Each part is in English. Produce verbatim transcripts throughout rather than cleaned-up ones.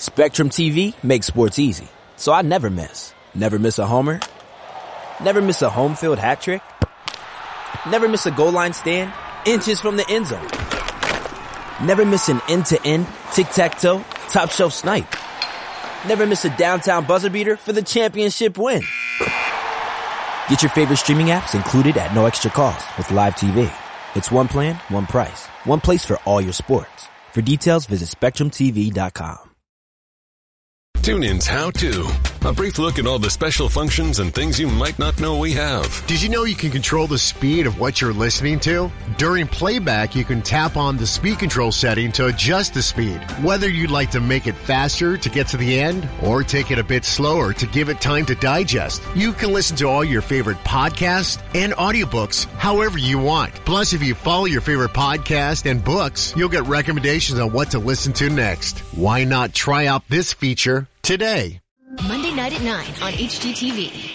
Spectrum T V makes sports easy, so I never miss. Never miss a homer. Never miss a home field hat trick. Never miss a goal line stand inches from the end zone. Never miss an end-to-end, tic-tac-toe, top-shelf snipe. Never miss a downtown buzzer beater for the championship win. Get your favorite streaming apps included at no extra cost with Live T V. It's one plan, one price, one place for all your sports. For details, visit Spectrum T V dot com. TuneIn's How To. A brief look at all the special functions and things you might not know we have. Did you know you can control the speed of what you're listening to? During playback, you can tap on the speed control setting to adjust the speed. Whether you'd like to make it faster to get to the end or take it a bit slower to give it time to digest, you can listen to all your favorite podcasts and audiobooks however you want. Plus, if you follow your favorite podcast and books, you'll get recommendations on what to listen to next. Why not try out this feature today? Monday night at nine on H G T V.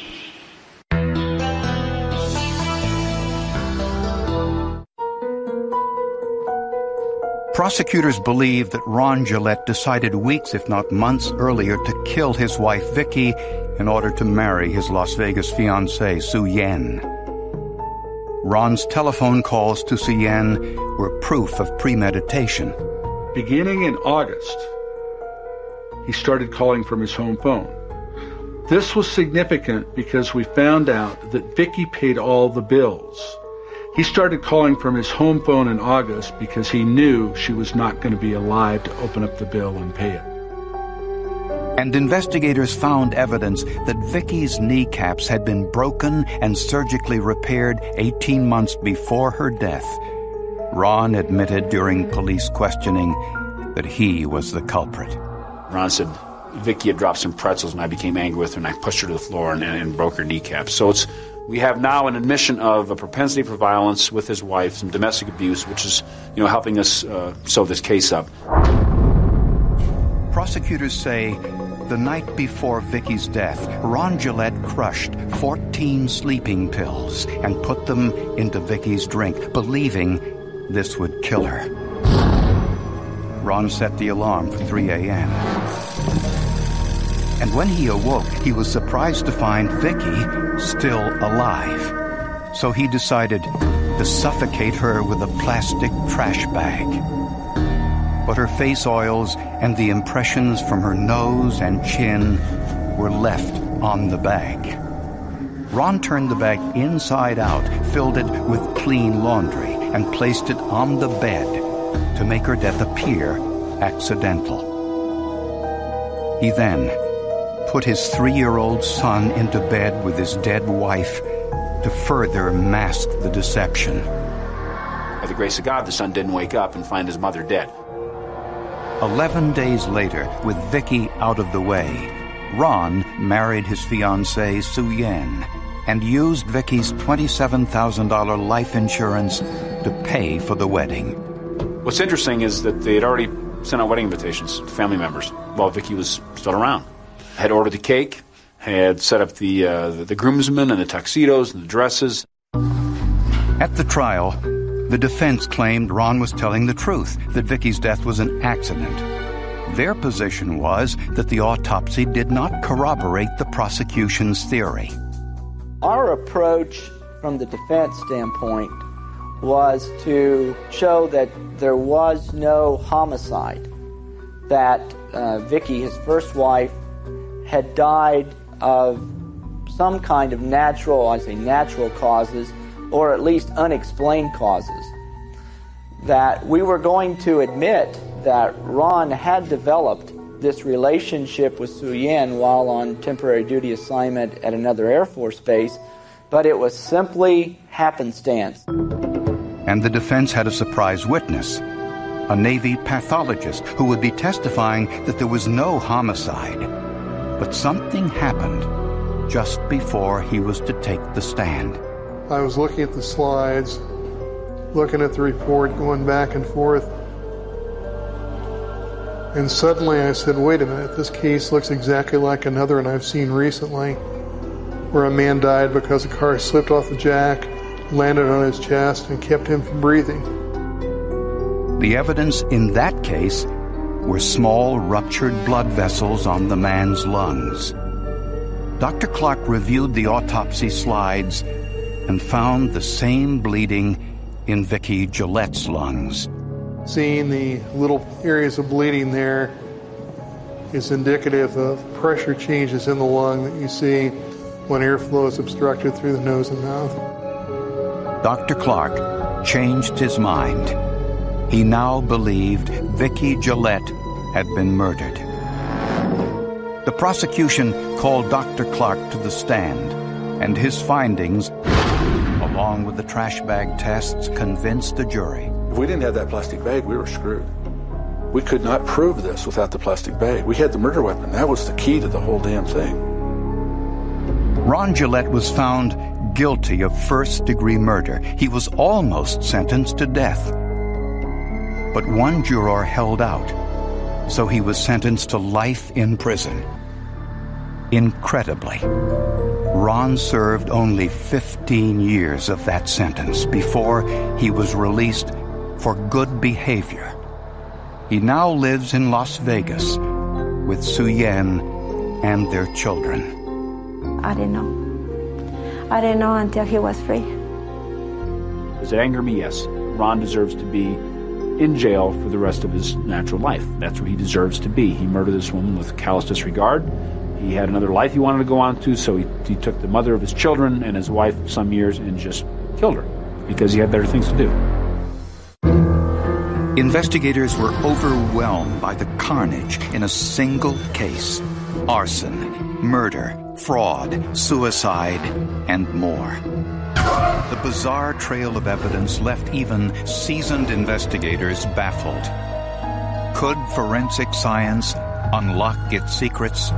Prosecutors believe that Ron Gillette decided weeks, if not months earlier, to kill his wife, Vicky, in order to marry his Las Vegas fiancée, Sue Yen. Ron's telephone calls to Sue Yen were proof of premeditation. Beginning in August, he started calling from his home phone. This was significant because we found out that Vicky paid all the bills. He started calling from his home phone in August because he knew she was not going to be alive to open up the bill and pay it. And investigators found evidence that Vicky's kneecaps had been broken and surgically repaired eighteen months before her death. Ron admitted during police questioning that he was the culprit. Ron said Vicky had dropped some pretzels and I became angry with her and I pushed her to the floor and, and broke her kneecaps. So it's we have now an admission of a propensity for violence with his wife, some domestic abuse, which is, you know, helping us uh, sew this case up. Prosecutors say the night before Vicky's death, Ron Gillette crushed fourteen sleeping pills and put them into Vicky's drink, believing this would kill her. Ron set the alarm for three a.m. And when he awoke, he was surprised to find Vicky still alive. So he decided to suffocate her with a plastic trash bag. But her face oils and the impressions from her nose and chin were left on the bag. Ron turned the bag inside out, filled it with clean laundry, and placed it on the bed to make her death appear accidental. He then put his three-year-old son into bed with his dead wife to further mask the deception. By the grace of God, the son didn't wake up and find his mother dead. Eleven days later, with Vicky out of the way, Ron married his fiancée, Sue Yen, and used Vicky's twenty-seven thousand dollars life insurance to pay for the wedding. What's interesting is that they had already sent out wedding invitations to family members while Vicky was still around. Had ordered the cake, had set up the, uh, the the groomsmen and the tuxedos and the dresses. At the trial, the defense claimed Ron was telling the truth, that Vicky's death was an accident. Their position was that the autopsy did not corroborate the prosecution's theory. Our approach from the defense standpoint was to show that there was no homicide, that uh, Vicky, his first wife, had died of some kind of natural, I say natural causes, or at least unexplained causes. That we were going to admit that Ron had developed this relationship with Sue Yen while on temporary duty assignment at another Air Force base, but it was simply happenstance. And the defense had a surprise witness, a Navy pathologist who would be testifying that there was no homicide. But something happened just before he was to take the stand. I was looking at the slides, looking at the report, going back and forth. And suddenly I said, wait a minute, this case looks exactly like another one I've seen recently, where a man died because a car slipped off the jack, landed on his chest, and kept him from breathing. The evidence in that case were small ruptured blood vessels on the man's lungs. Doctor Clark reviewed the autopsy slides and found the same bleeding in Vicki Gillette's lungs. Seeing the little areas of bleeding there is indicative of pressure changes in the lung that you see when airflow is obstructed through the nose and mouth. Doctor Clark changed his mind. He now believed Vicki Gillette had been murdered. The prosecution called Doctor Clark to the stand, and his findings, along with the trash bag tests, convinced the jury. If we didn't have that plastic bag, we were screwed. We could not prove this without the plastic bag. We had the murder weapon. That was the key to the whole damn thing. Ron Gillette was found guilty of first-degree murder. He was almost sentenced to death. But one juror held out, so he was sentenced to life in prison. Incredibly, Ron served only fifteen years of that sentence before he was released for good behavior. He now lives in Las Vegas with Sue Yen and their children. I didn't know. I didn't know until he was free. Does it anger me? Yes. Ron deserves to be in jail for the rest of his natural life. That's where he deserves to be. He murdered this woman with callous disregard. He had another life he wanted to go on to, so he, he took the mother of his children and his wife some years and just killed her because he had better things to do. Investigators were overwhelmed by the carnage in a single case. Arson, murder, fraud, suicide, and more. The bizarre trail of evidence left even seasoned investigators baffled. Could forensic science unlock its secrets?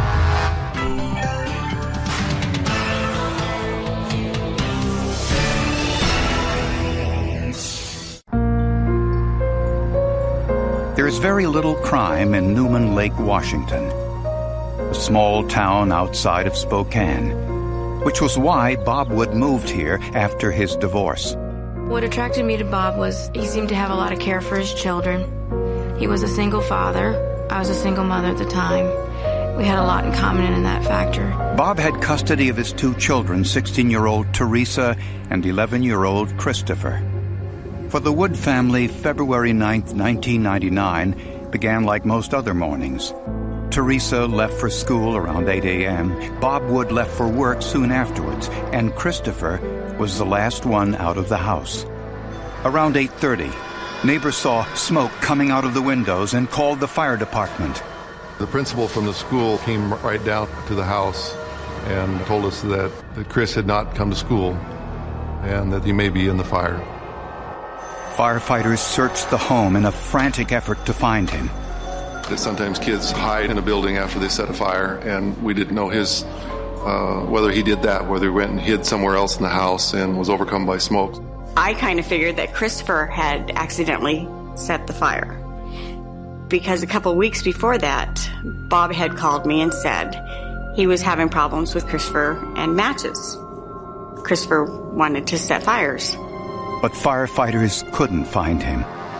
There is very little crime in Newman Lake, Washington, a small town outside of Spokane, which was why Bob Wood moved here after his divorce. What attracted me to Bob was he seemed to have a lot of care for his children. He was a single father. I was a single mother at the time. We had a lot in common in that factor. Bob had custody of his two children, sixteen-year-old Teresa and eleven-year-old Christopher. For the Wood family, February ninth, nineteen ninety-nine began like most other mornings. Teresa left for school around eight a.m., Bob Wood left for work soon afterwards, and Christopher was the last one out of the house. Around eight thirty, neighbors saw smoke coming out of the windows and called the fire department. The principal from the school came right down to the house and told us that, that Chris had not come to school and that he may be in the fire. Firefighters searched the home in a frantic effort to find him. That sometimes kids hide in a building after they set a fire, and we didn't know his, uh, whether he did that, whether he went and hid somewhere else in the house and was overcome by smoke. I kind of figured that Christopher had accidentally set the fire, because a couple of weeks before that, Bob had called me and said he was having problems with Christopher and matches. Christopher wanted to set fires. But firefighters couldn't find him.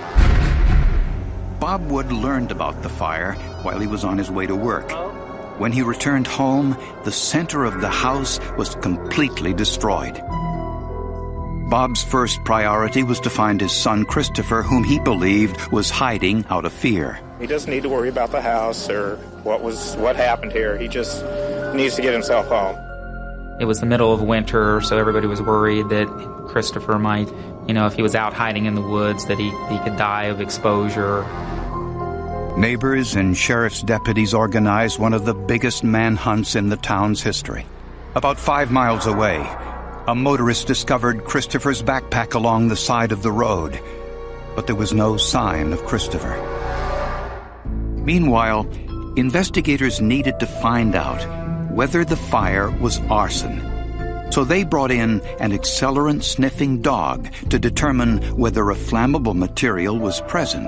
Bob Wood learned about the fire while he was on his way to work. When he returned home, the center of the house was completely destroyed. Bob's first priority was to find his son Christopher, whom he believed was hiding out of fear. He doesn't need to worry about the house or what was what happened here. He just needs to get himself home. It was the middle of winter, so everybody was worried that Christopher might, you know, if he was out hiding in the woods, that he, he could die of exposure. Neighbors and sheriff's deputies organized one of the biggest manhunts in the town's history. About five miles away, a motorist discovered Christopher's backpack along the side of the road, but there was no sign of Christopher. Meanwhile, investigators needed to find out whether the fire was arson. So they brought in an accelerant-sniffing dog to determine whether a flammable material was present.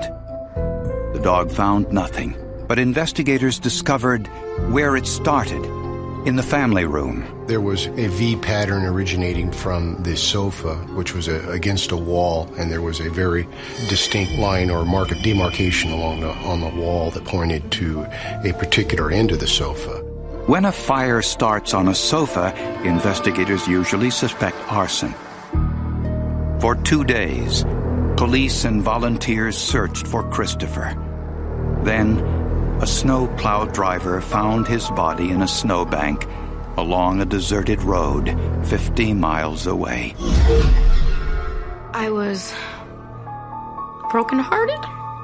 The dog found nothing, but investigators discovered where it started, In the family room, there was a V pattern originating from the sofa, which was a, against a wall, and there was a very distinct line or mark of demarcation along the, on the wall that pointed to a particular end of the sofa. When a fire starts on a sofa, investigators usually suspect arson. For two days, police and volunteers searched for Christopher. Then, a snowplow driver found his body in a snowbank along a deserted road fifty miles away. I was brokenhearted.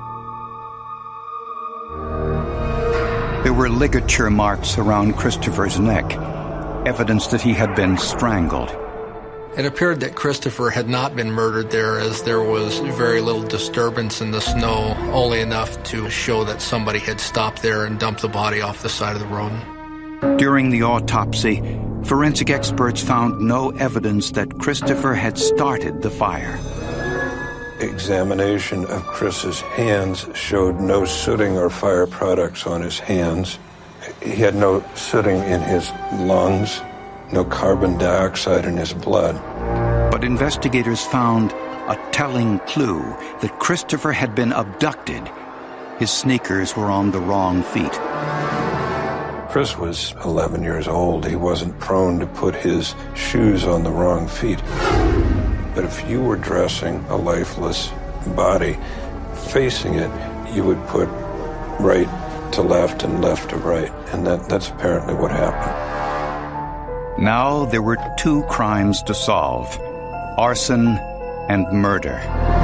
There were ligature marks around Christopher's neck, evidence that he had been strangled. It appeared that Christopher had not been murdered there, as there was very little disturbance in the snow, only enough to show that somebody had stopped there and dumped the body off the side of the road. During the autopsy, forensic experts found no evidence that Christopher had started the fire. Examination of Chris's hands showed no sooting or fire products on his hands. He had no sooting in his lungs. No carbon dioxide in his blood. But investigators found a telling clue that Christopher had been abducted. His sneakers were on the wrong feet. Chris was eleven years old. He wasn't prone to put his shoes on the wrong feet. But if you were dressing a lifeless body, facing it, you would put right to left and left to right. And that, that's apparently what happened. Now there were two crimes to solve: arson and murder.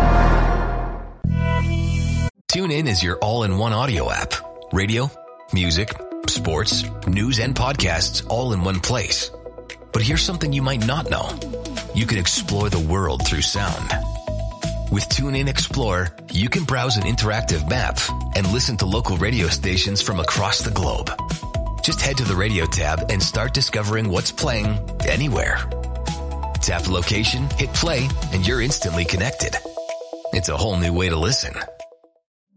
TuneIn is your all-in-one audio app. Radio, music, sports, news, and podcasts all in one place. But here's something you might not know. You can explore the world through sound. With TuneIn Explorer, you can browse an interactive map and listen to local radio stations from across the globe. Just head to the radio tab and start discovering what's playing anywhere. Tap the location, hit play, and you're instantly connected. It's a whole new way to listen.